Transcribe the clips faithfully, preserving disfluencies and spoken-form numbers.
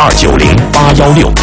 二九零八幺六。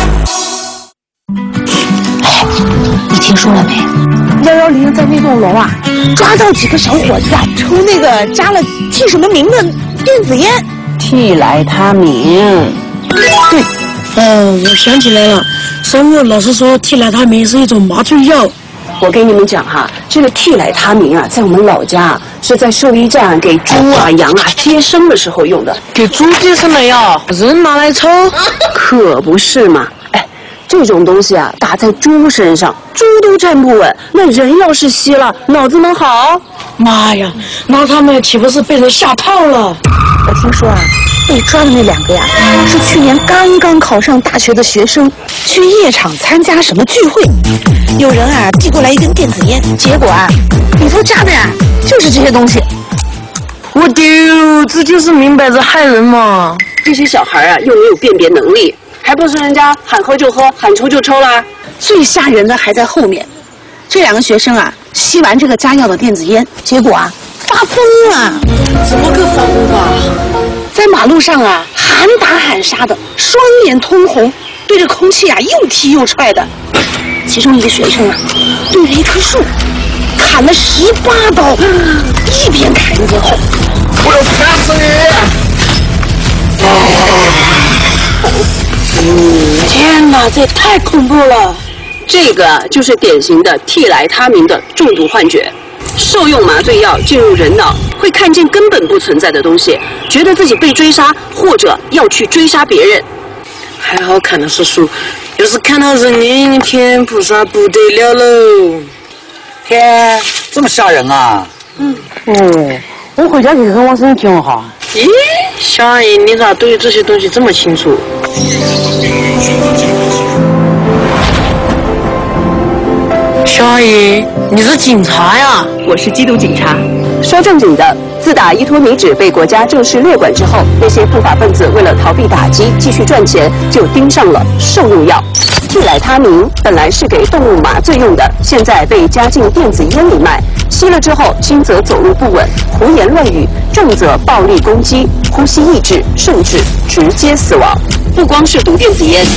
哎，你听说了没？幺幺零在那栋楼啊，抓到几个小伙子啊，抽那个加了替什么名的电子烟， 替来他明。 对，哦，我想起来了，上午老师说替来他明是一种麻醉药。 我跟你们讲哈，这个替来他明啊，在我们老家是在兽医站给猪啊、羊啊接生的时候用的。 给猪接生的药，人拿来抽？ 可不是嘛！哎，这种东西啊，打在猪身上，猪都站不稳，那人要是吸了，脑子能好？ 妈呀，那他们岂不是被人下套了？ 我听说啊，被抓的那两个呀，是去年刚刚考上大学的学生，去夜场参加什么聚会，有人啊递过来一根电子烟，结果啊，里头加的呀就是这些东西。 我丢，这就是明摆着害人嘛！ 这些小孩啊，又没有辨别能力，还不是人家喊喝就喝，喊抽就抽啦。 最吓人的还在后面，这两个学生啊，吸完这个加药的电子烟，结果啊发疯了。 怎么个发疯法？ 在马路上啊，喊打喊杀的，双眼通红，对着空气啊又踢又踹的。其中一个学生啊，对着一棵树砍了十八刀，一边砍一边吼：“ 我要砍死你！”天哪，这也太恐怖了！ 这个就是典型的替来他明的中毒幻觉。受用麻醉药进入人脑，会看见根本不存在的东西，觉得自己被追杀，或者要去追杀别人。 还好看的是树，要是看到人影，天菩萨不得了喽！ 天，这么吓人啊！ 嗯，哦，我回家去和我声听哈。咦，小阿姨，你咋对这些东西这么清楚？小阿姨，你是警察呀？ 我是缉毒警察。说正经的，自打依托米脂被国家正式列管之后，那些不法分子为了逃避打击，继续赚钱，就盯上了兽用药。替来他明本来是给动物麻醉用的，现在被加进电子烟里卖。吸了之后，轻则走路不稳、胡言乱语，重则暴力攻击、呼吸抑制，甚至直接死亡。不光是毒电子烟。